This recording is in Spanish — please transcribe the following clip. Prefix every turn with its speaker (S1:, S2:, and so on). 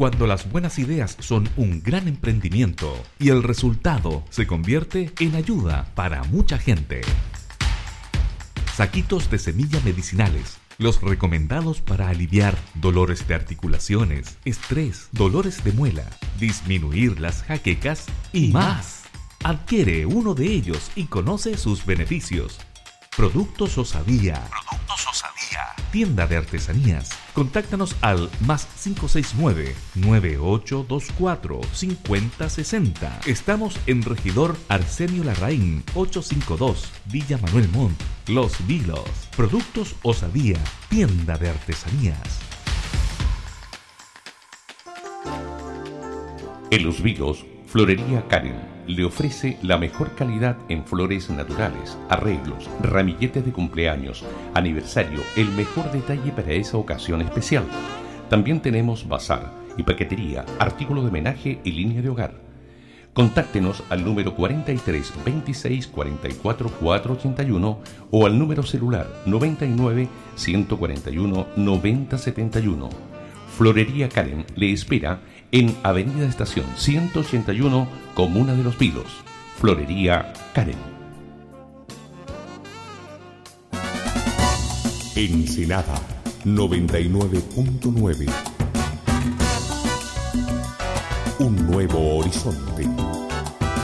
S1: cuando las buenas ideas son un gran emprendimiento y el resultado se convierte en ayuda para mucha gente. Saquitos de semilla medicinales, los recomendados para aliviar dolores de articulaciones, estrés, dolores de muela, disminuir las jaquecas y más. Adquiere uno de ellos y conoce sus beneficios. Productos Osadía. Tienda de artesanías. Contáctanos al +569 9824 5060. Estamos en Regidor Arsenio Larraín 852, Villa Manuel Montt, Los Vilos. Productos Osadía, tienda de artesanías.
S2: En Los Vilos, Florería Karen le ofrece la mejor calidad en flores naturales, arreglos, ramilletes de cumpleaños, aniversario, el mejor detalle para esa ocasión especial. También tenemos bazar y paquetería, artículos de homenaje y línea de hogar. Contáctenos al número 43 26 44 481 o al número celular 99 141 90 71. Florería Karen le espera en Avenida Estación 181, Comuna de Los Vilos. Florería Karen.
S3: Ensenada 99.9. Un nuevo horizonte.